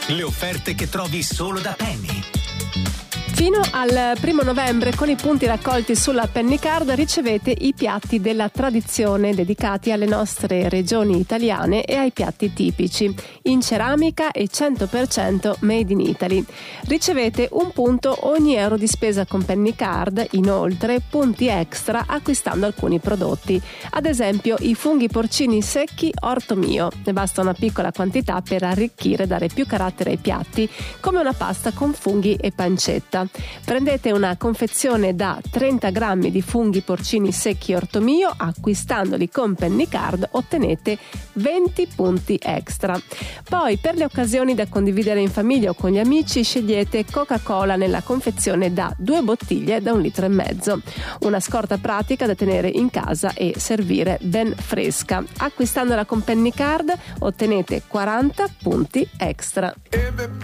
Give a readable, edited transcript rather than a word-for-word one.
Le offerte che trovi solo da Penny. Fino al 1 novembre, con i punti raccolti sulla Penny Card, ricevete i piatti della tradizione dedicati alle nostre regioni italiane e ai piatti tipici, in ceramica e 100% made in Italy. Ricevete un punto ogni euro di spesa con Penny Card, inoltre punti extra acquistando alcuni prodotti. Ad esempio i funghi porcini secchi Orto Mio. Ne basta una piccola quantità per arricchire e dare più carattere ai piatti, come una pasta con funghi e pancetta. Prendete una confezione da 30 grammi di funghi porcini secchi Orto Mio, acquistandoli con Penny Card ottenete 20 punti extra. Poi per le occasioni da condividere in famiglia o con gli amici scegliete Coca-Cola nella confezione da 2 bottiglie da 1,5 litri. Una scorta pratica da tenere in casa e servire ben fresca. Acquistandola con Penny Card ottenete 40 punti extra.